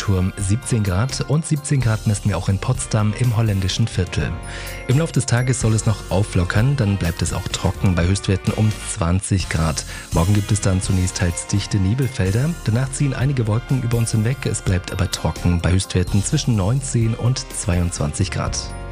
Temperatur 17 Grad und 17 Grad messen wir auch in Potsdam im holländischen Viertel. Im Laufe des Tages soll es noch auflockern, dann bleibt es auch trocken bei Höchstwerten um 20 Grad. Morgen gibt es dann zunächst teils dichte Nebelfelder, danach ziehen einige Wolken über uns hinweg, es bleibt aber trocken bei Höchstwerten zwischen 19 und 22 Grad.